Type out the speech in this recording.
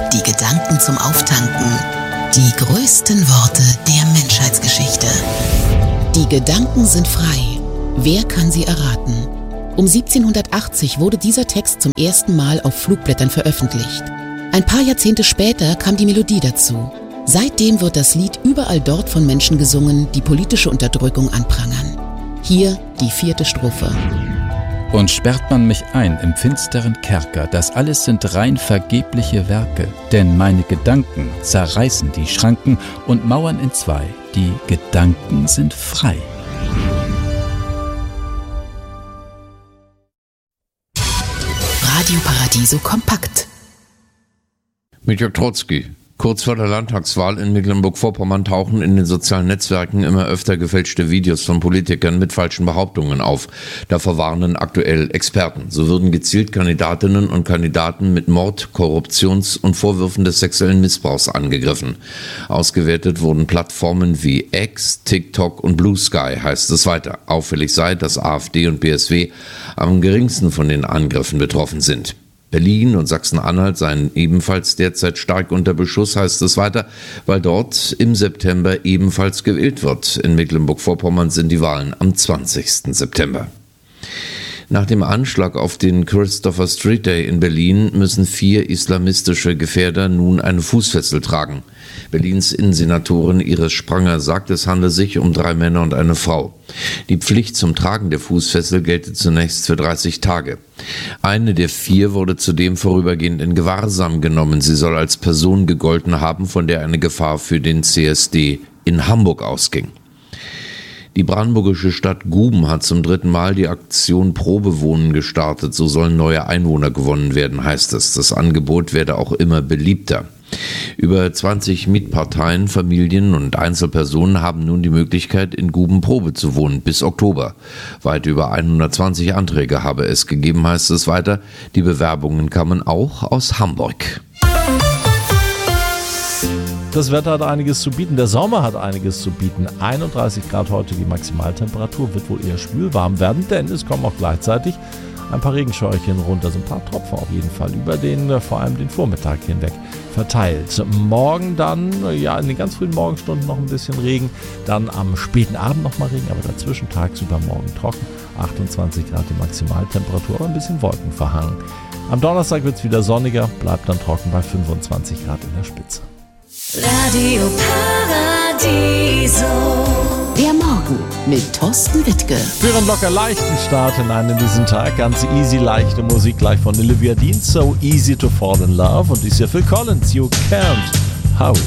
Die Gedanken zum Auftanken. Die größten Worte der Menschheitsgeschichte. Die Gedanken sind frei. Wer kann sie erraten? Um 1780 wurde dieser Text zum ersten Mal auf Flugblättern veröffentlicht. Ein paar Jahrzehnte später kam die Melodie dazu. Seitdem wird das Lied überall dort von Menschen gesungen, die politische Unterdrückung anprangern. Hier die 4. Strophe. Und sperrt man mich ein im finsteren Kerker, das alles sind rein vergebliche Werke, denn meine Gedanken zerreißen die Schranken und mauern entzwei, die Gedanken sind frei. Radio Paradiso kompakt. Mit Jörg Trotzki. Kurz vor der Landtagswahl in Mecklenburg-Vorpommern tauchen in den sozialen Netzwerken immer öfter gefälschte Videos von Politikern mit falschen Behauptungen auf. Davor warnen aktuell Experten. So würden gezielt Kandidatinnen und Kandidaten mit Mord, Korruptions- und Vorwürfen des sexuellen Missbrauchs angegriffen. Ausgewertet wurden Plattformen wie X, TikTok und Blue Sky, heißt es weiter. Auffällig sei, dass AfD und BSW am geringsten von den Angriffen betroffen sind. Berlin und Sachsen-Anhalt seien ebenfalls derzeit stark unter Beschuss, heißt es weiter, weil dort im September ebenfalls gewählt wird. In Mecklenburg-Vorpommern sind die Wahlen am 20. September. Nach dem Anschlag auf den Christopher Street Day in Berlin müssen 4 islamistische Gefährder nun eine Fußfessel tragen. Berlins Innensenatorin Iris Spranger sagt, es handle sich um 3 Männer und eine Frau. Die Pflicht zum Tragen der Fußfessel gelte zunächst für 30 Tage. Eine der 4 wurde zudem vorübergehend in Gewahrsam genommen. Sie soll als Person gegolten haben, von der eine Gefahr für den CSD in Hamburg ausging. Die brandenburgische Stadt Guben hat zum 3. Mal die Aktion Probewohnen gestartet. So sollen neue Einwohner gewonnen werden, heißt es. Das Angebot werde auch immer beliebter. Über 20 Mietparteien, Familien und Einzelpersonen haben nun die Möglichkeit, in Guben Probe zu wohnen bis Oktober. Weit über 120 Anträge habe es gegeben, heißt es weiter. Die Bewerbungen kamen auch aus Hamburg. Das Wetter hat einiges zu bieten, der Sommer hat einiges zu bieten. 31 Grad heute die Maximaltemperatur, wird wohl eher schwülwarm werden, denn es kommen auch gleichzeitig ein paar Regenscheuerchen runter, so ein paar Tropfen auf jeden Fall über vor allem den Vormittag hinweg verteilt. Morgen dann, ja, in den ganz frühen Morgenstunden noch ein bisschen Regen, dann am späten Abend nochmal Regen, aber dazwischen tagsüber morgen trocken. 28 Grad die Maximaltemperatur, aber ein bisschen wolkenverhangen. Am Donnerstag wird es wieder sonniger, bleibt dann trocken bei 25 Grad in der Spitze. Radio Paradiso. Der Morgen mit Thorsten Wittke. Für einen locker leichten Start hinein in diesen Tag. Ganz easy, leichte Musik gleich von Olivia Dean. So easy to fall in love. Und dies hier Phil Collins. You can't. How?